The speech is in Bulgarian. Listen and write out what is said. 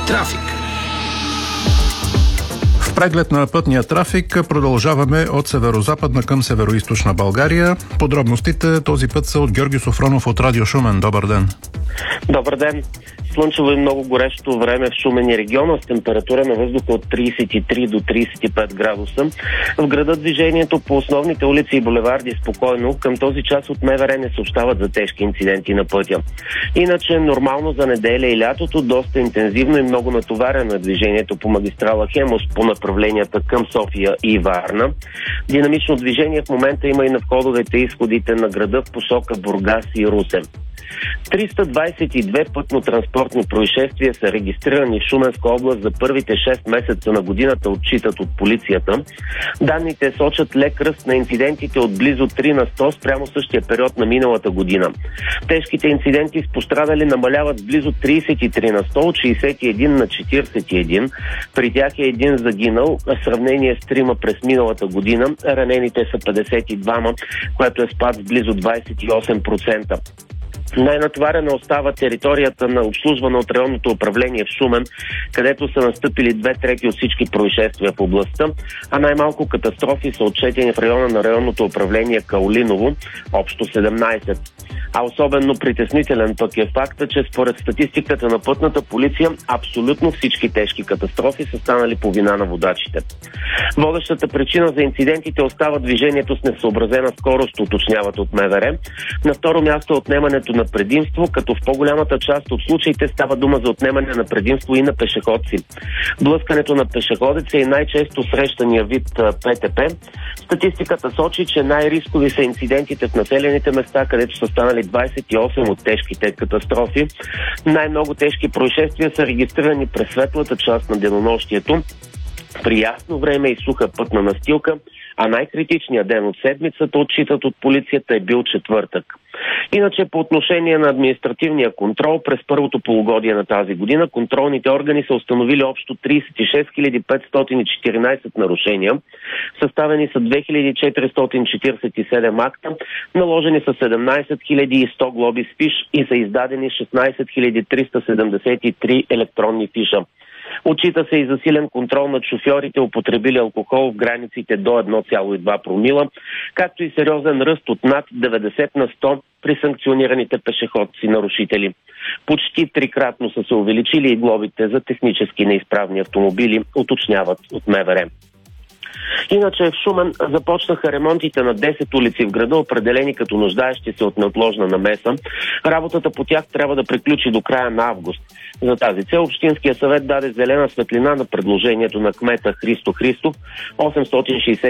Трафик. В преглед на пътния трафик продължаваме от северозападна към североизточна България. Подробностите този път са от Георги Софронов от Радио Шумен. Добър ден! Добър ден! Слънчево и много горещо време в Шумен и региона с температура на въздуха от 33 до 35 градуса. В града движението по основните улици и булеварди е спокойно. Към този час от МВР не съобщават за тежки инциденти на пътя. Иначе нормално за неделя и лятото, доста интензивно и много натоварено е движението по магистрала Хемус по направленията към София и Варна. Динамично движение в момента има и на входовете и изходите на града в посока Бургас и Русе. 322 пътно-транспортни происшествия са регистрирани в Шуменска област за първите 6 месеца на годината, отчитат от полицията. Данните сочат лек ръст на инцидентите от близо 3 на 100 спрямо същия период на миналата година. Тежките инциденти с пострадали намаляват с близо 33 на 100, от 61 на 41. При тях е един загинал, в сравнение с 3 през миналата година. Ранените са 52, което е спад с близо 28%. Най-натоварена остава територията на обслужване от районното управление в Шумен, където са настъпили 2/3 от всички происшествия в областта, а най-малко катастрофи са отчетени в района на районното управление Каолиново, общо 17. А особено притеснителен пък е факта, че според статистиката на пътната полиция, абсолютно всички тежки катастрофи са станали по вина на водачите. Водещата причина за инцидентите остава движението с несъобразена скорост, уточняват от МВР. На второ място отнемането на предимство, като в по-голямата част от случаите става дума за отнемане на предимство и на пешеходци. Блъскането на пешеходеца е най-често срещания вид ПТП. Статистиката сочи, че най-рискови са инцидентите в населените места, където са станали 28 от тежките катастрофи. Най-много тежки происшествия са регистрирани през светлата част на денонощието, при ясно време и суха пътна настилка, а най-критичният ден от седмицата, отчитат от полицията, е бил четвъртък. Иначе по отношение на административния контрол, през първото полугодие на тази година контролните органи са установили общо 36 514 нарушения, съставени са 2447 акта, наложени са 17 100 глоби с фиш и са издадени 16 373 електронни фиша. Отчита се и засилен контрол над шофьорите, употребили алкохол в границите до 1,2 промила, както и сериозен ръст от над 90 на 100 при санкционираните пешеходци-нарушители. Почти трикратно са се увеличили и глобите за технически неизправни автомобили, уточняват от МВР. Иначе в Шумен започнаха ремонтите на 10 улици в града, определени като нуждаещи се от неотложна намеса. Работата по тях трябва да приключи до края на август. За тази цел Общинския съвет даде зелена светлина на предложението на кмета Христо Христов. 860